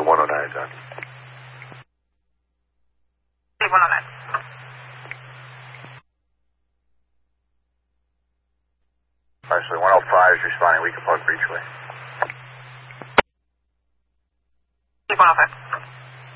109, John. 109. Actually, 105 is responding, Weaker Park Beachway.